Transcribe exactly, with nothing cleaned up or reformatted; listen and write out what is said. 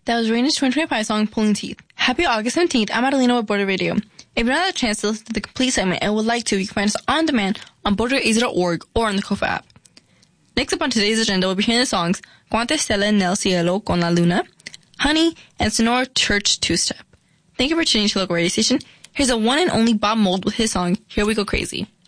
That was Raina's twenty twenty-five song, Pulling Teeth. Happy August seventeenth. I'm Adelina with Border Radio. If you don't have a chance to listen to the complete segment and would like to, you can find us on demand on border a z dot org or on the Kofa app. Next up on today's agenda, we'll be hearing the songs Cuánta Estela en el Cielo con la Luna, Honey, and Sonora Church Two-Step. Thank you for tuning to your local radio station. Here's a one and only Bob Mould with his song, Here We Go Crazy.